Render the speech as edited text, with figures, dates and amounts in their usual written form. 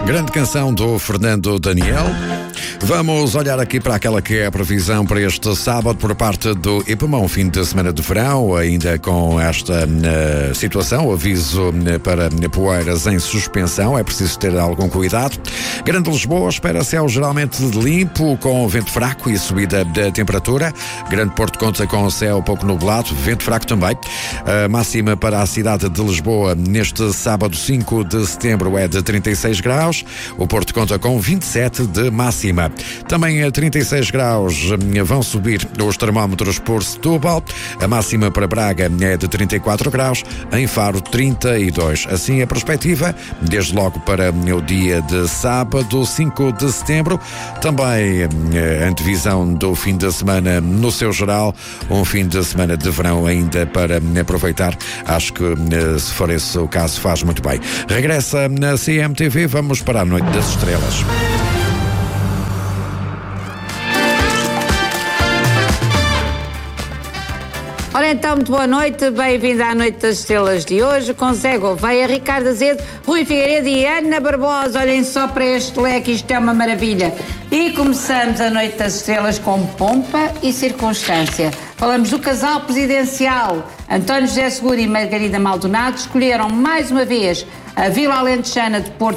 Grande canção do Fernando Daniel. Vamos olhar aqui para aquela que é a previsão para este sábado por parte do IPMA, um fim de semana de verão, ainda com esta situação, aviso para poeiras em suspensão, é preciso ter algum cuidado. Grande Lisboa espera céu geralmente limpo, com vento fraco e subida da temperatura. Grande Porto conta com céu pouco nublado, vento fraco também. A máxima para a cidade de Lisboa neste sábado 5 de setembro é de 36 graus. O Porto conta com 27 de máxima. Também a 36 graus vão subir os termómetros por Setúbal. A máxima para Braga é de 34 graus. Em Faro, 32. Assim a perspectiva, desde logo para o dia de sábado, 5 de setembro. Também a antevisão do fim de semana no seu geral. Um fim de semana de verão ainda para aproveitar. Acho que, se for esse o caso, faz muito bem. Regressa na CMTV. Vamos para a Noite das Estrelas. Ora então, muito boa noite, bem-vindo à Noite das Estrelas de hoje, com Zé Gouveia, Ricardo Azevedo, Rui Figueiredo e Ana Barbosa. Olhem só para este leque, isto é uma maravilha. E começamos a Noite das Estrelas com pompa e circunstância. Falamos do casal presidencial. António José Seguro e Margarida Maldonado escolheram mais uma vez a Vila Alentejana de Porto